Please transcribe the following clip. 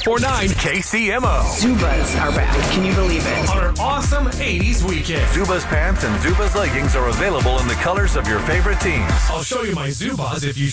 104.9 KCMO. Zubaz are back. Can you believe it? On an awesome 80s weekend. Zubaz pants and Zubaz leggings are available in the colors of your favorite teams. I'll show you my Zubaz if you